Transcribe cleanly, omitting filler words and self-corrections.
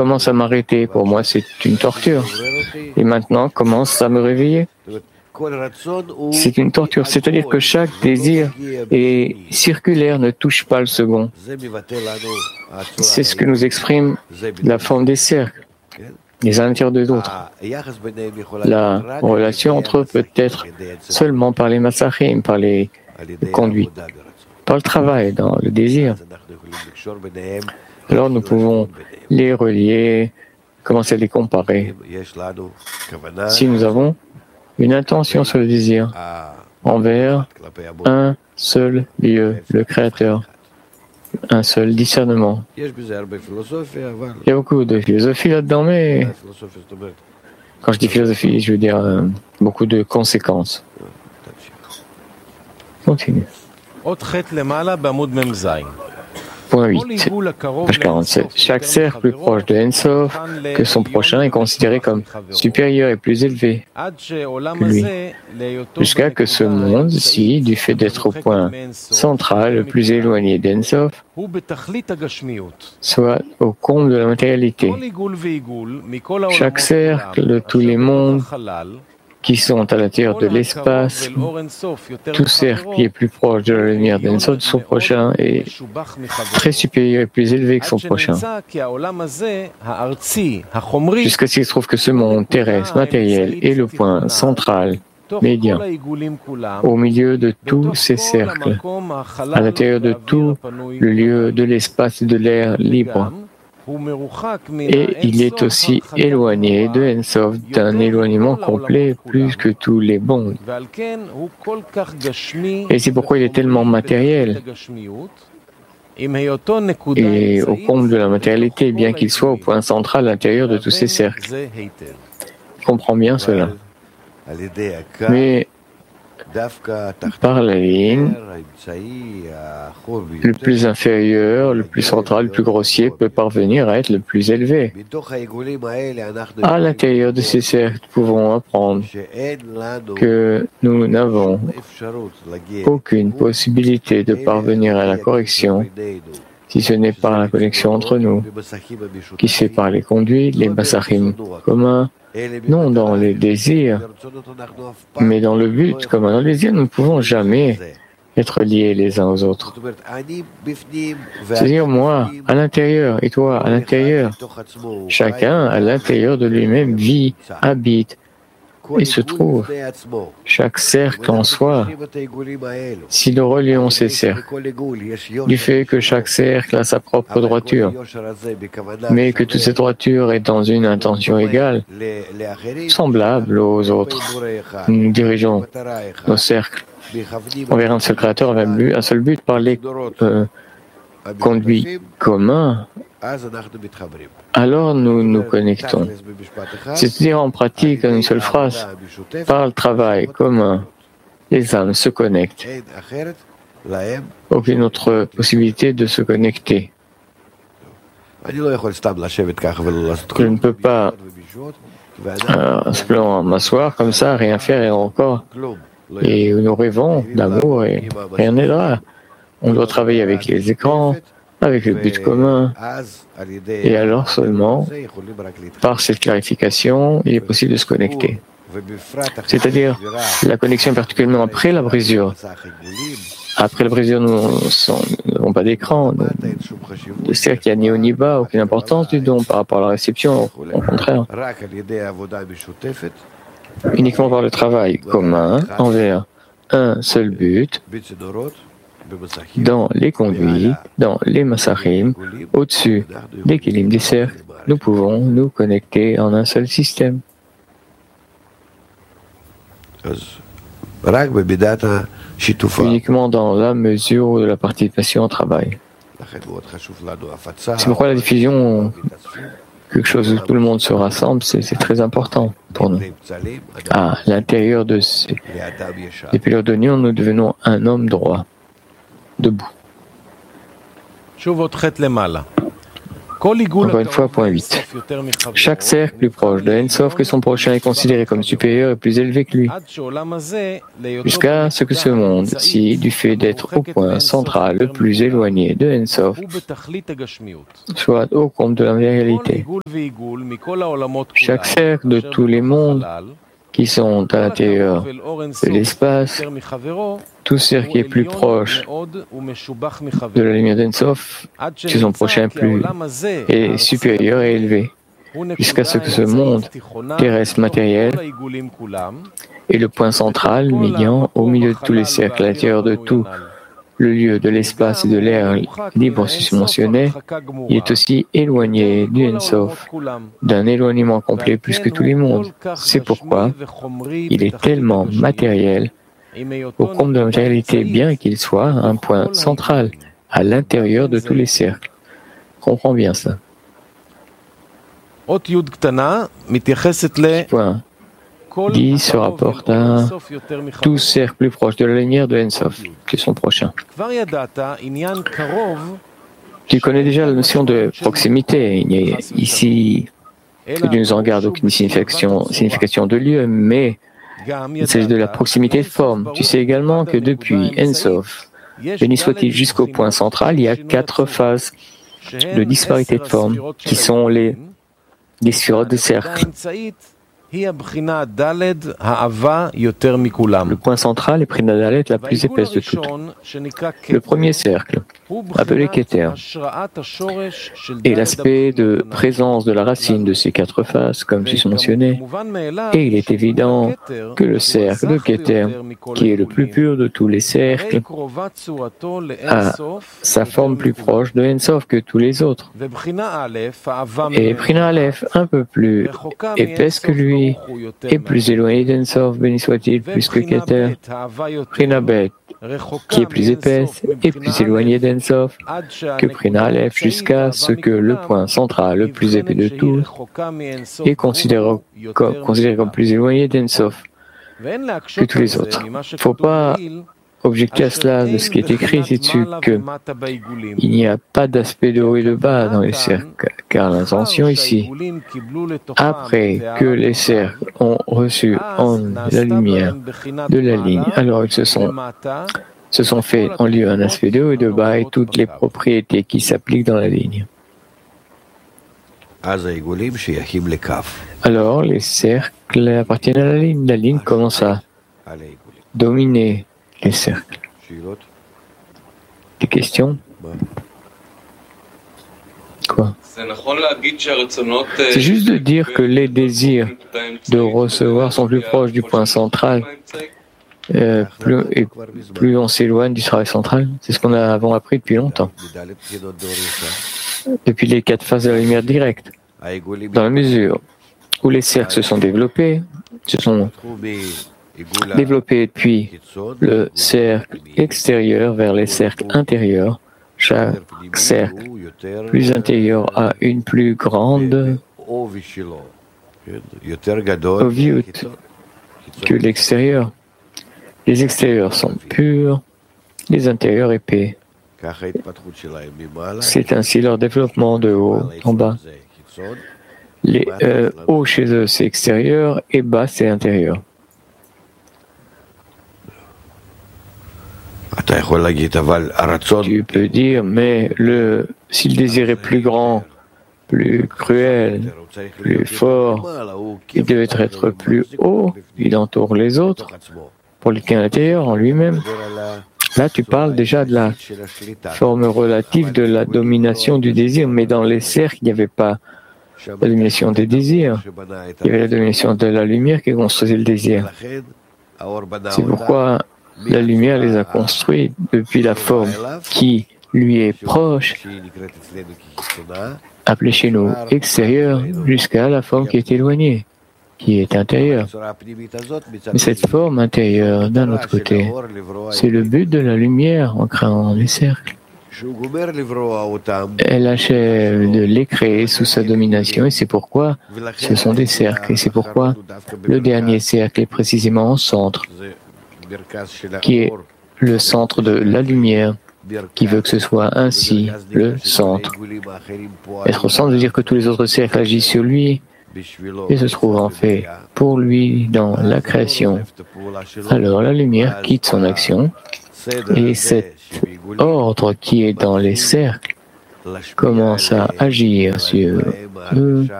commence à m'arrêter. Pour moi, c'est une torture. Et maintenant, commence à me réveiller. C'est une torture. C'est-à-dire que chaque désir est circulaire, ne touche pas le second. C'est ce que nous exprime la forme des cercles, les uns à l'intérieur de l'autre. La relation entre eux peut être seulement par les massachim, par les conduites, par le travail, dans le désir. Alors nous pouvons les relier, commencer à les comparer. Si nous avons une intention sur le désir envers un seul lieu, le Créateur, un seul discernement. Il y a beaucoup de philosophie là-dedans, mais quand je dis philosophie, je veux dire beaucoup de conséquences. Continue. Point 8, page 47. Chaque cercle plus proche de Ensof que son prochain est considéré comme supérieur et plus élevé que lui, jusqu'à que ce monde-ci, du fait d'être au point central le plus éloigné d'Ensof, soit au comble de la matérialité. Chaque cercle de tous les mondes qui sont à l'intérieur de l'espace, tout cercle qui est plus proche de la lumière d'Ensof, de son prochain, est très supérieur et plus élevé que son prochain. Jusqu'à ce qu'il se trouve que ce monde terrestre matériel est le point central, médian, au milieu de tous ces cercles, à l'intérieur de tout le lieu de l'espace et de l'air libre. Et il est aussi éloigné de Ensof d'un éloignement complet plus que tous les mondes. Et c'est pourquoi il est tellement matériel. Et au comble de la matérialité, bien qu'il soit au point central à l'intérieur de tous ces cercles. Je comprends bien cela. Mais par la ligne, le plus inférieur, le plus central, le plus grossier peut parvenir à être le plus élevé. À l'intérieur de ces cercles, nous pouvons apprendre que nous n'avons aucune possibilité de parvenir à la correction si ce n'est par la connexion entre nous, qui se fait par les conduits, les massachim communs, non dans les désirs, mais dans le but commun. Dans le désir, nous ne pouvons jamais être liés les uns aux autres. C'est-à-dire moi, à l'intérieur, et toi, à l'intérieur. Chacun, à l'intérieur de lui-même, vit, habite et se trouve. Chaque cercle en soi, si nous relions ces cercles, du fait que chaque cercle a sa propre droiture, mais que toute cette droiture est dans une intention égale, semblable aux autres, nous dirigeons nos cercles envers un seul créateur, un seul but, par les conduits communs, alors nous nous connectons. C'est-à-dire en pratique, en une seule phrase, par le travail commun, les âmes se connectent. Aucune autre possibilité de se connecter. Je ne peux pas simplement m'asseoir comme ça, rien faire et encore. Et nous rêvons d'amour et rien n'aidera. On doit travailler avec les écrans, avec le but commun. Et alors seulement, par cette clarification, il est possible de se connecter. C'est-à-dire la connexion particulièrement après la brisure. Après la brisure, nous n'avons pas d'écran. C'est-à-dire qu'il n'y a ni haut ni bas, aucune importance du don par rapport à la réception, au contraire. Uniquement par le travail commun envers un seul but, dans les conduits, dans les massachim, au-dessus des kélim des cercles, nous pouvons nous connecter en un seul système. Uniquement dans la mesure de la participation au travail. C'est pourquoi la diffusion, quelque chose où tout le monde se rassemble, c'est très important pour nous. À l'intérieur de ces piliers d'oignon, nous devenons un homme droit, debout. Encore une fois, point 8. Chaque cercle plus proche de Ensof que son prochain est considéré comme supérieur et plus élevé que lui, jusqu'à ce que ce monde-ci, du fait d'être au point central le plus éloigné de Ensof, soit au comble de la réalité. Chaque cercle de tous les mondes qui sont à l'intérieur de l'espace, tout cercle qui est plus proche de la lumière d'Ensof, que son prochain plus est supérieur et élevé, jusqu'à ce que ce monde terrestre matériel est le point central, médian, au milieu de tous les cercles, à l'intérieur de tout le lieu de l'espace et de l'air libre susmentionné, il est aussi éloigné du Ensof, d'un éloignement complet plus que tous les mondes. C'est pourquoi il est tellement matériel, au comble de la matérialité, bien qu'il soit un point central, à l'intérieur de tous les cercles. Comprends bien ça. Point 10 se rapporte à tout cercle plus proche de la lumière de Ensof que son prochain. Tu connais déjà la notion de proximité. Il n'y a ici, que Dieu nous en garde, aucune signification de lieu, mais il s'agit de la proximité de forme. Tu sais également que depuis Ensof, béni soit-il jusqu'au point central, il y a 4 phases de disparité de forme qui sont les sphéroïdes de cercle. Le point central est Prina Dalet, la plus épaisse de toutes. Le premier cercle, appelé Keter, est l'aspect de présence de la racine de ces 4 faces, comme je mentionné, et il est évident que le cercle de Keter, qui est le plus pur de tous les cercles, a sa forme plus proche de Ensof que tous les autres. Et Prina Aleph, un peu plus épaisse que lui, et plus éloigné d'Ensof, béni soit-il, plus que Keter. Prina Bet, qui est plus épaisse et plus éloignée d'Ensof que Prina Aleph, jusqu'à ce que le point central, le plus épais de tous, est considéré comme plus éloigné d'Ensof que tous les autres. Il ne faut pas objecter à cela de ce qui est écrit ci-dessus, qu'il n'y a pas d'aspect de haut et de bas dans les cercles, car l'intention ici, après que les cercles ont reçu en la lumière de la ligne, alors ils se sont fait en lieu un aspect de haut et de bas et toutes les propriétés qui s'appliquent dans la ligne. Alors les cercles appartiennent à la ligne. La ligne commence à dominer les cercles. Des questions? Quoi? C'est juste de dire que les désirs de recevoir sont plus proches du point central. Plus on s'éloigne du travail central. C'est ce qu'on a avant appris depuis longtemps. Depuis les 4 phases de la lumière directe. Dans la mesure où les cercles se sont développés depuis le cercle extérieur vers les cercles intérieurs. Chaque cercle plus intérieur a une plus grande oviyut que l'extérieur. Les extérieurs sont purs, les intérieurs épais. C'est ainsi leur développement de haut en bas. Les hauts chez eux, c'est extérieur, et bas, c'est intérieur. Tu peux dire, mais si le désir est plus grand, plus cruel, plus fort, il devait être plus haut, il entoure les autres, pour quelqu'un à l'intérieur, en lui-même. Là, tu parles déjà de la forme relative de la domination du désir, mais dans les cercles, il n'y avait pas la domination des désirs. Il y avait la domination de la lumière qui construisait le désir. C'est pourquoi la lumière les a construits depuis la forme qui lui est proche, appelée chez nous extérieure, jusqu'à la forme qui est éloignée, qui est intérieure. Mais cette forme intérieure, d'un autre côté, c'est le but de la lumière en créant les cercles. Elle achève de les créer sous sa domination et c'est pourquoi ce sont des cercles. Et c'est pourquoi le dernier cercle est précisément au centre, qui est le centre de la lumière, qui veut que ce soit ainsi le centre. Être au centre veut dire que tous les autres cercles agissent sur lui et se trouvent en fait pour lui dans la création. Alors la lumière quitte son action et cet ordre qui est dans les cercles commence à agir sur eux